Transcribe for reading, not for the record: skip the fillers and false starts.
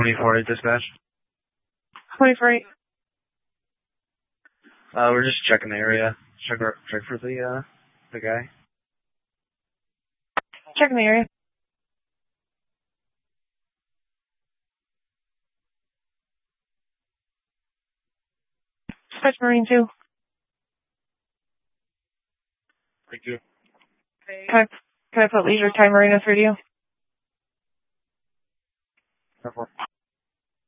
24-8 dispatch. 24-8. We're just checking the area. Check for the guy. Checking the area. Dispatch Marine 2. Thank you. Can I put leisure time Marina through to you? Go for it.